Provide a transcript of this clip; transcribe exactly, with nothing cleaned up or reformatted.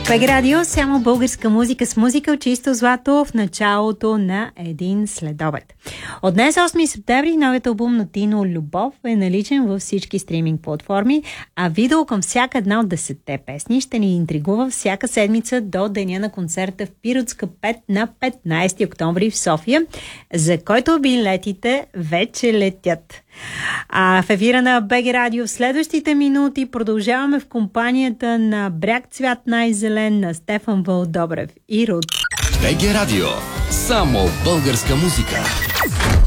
БГ Радио, само българска музика с музика от чисто злато в началото на един следобед. От днес, осми септември, новият албум на Тино Любов е наличен във всички стриминг платформи, а видео към всяка една от десетте песни ще ни интригува всяка седмица до деня на концерта в Пиротска пет на петнайсети октомври в София, за който билетите вече летят. А в ефира на БГ Радио в следващите минути продължаваме в компанията на Бряг цвят най-зелен на Стефан Вълдобрев и Руд. БГ Радио. Само българска музика.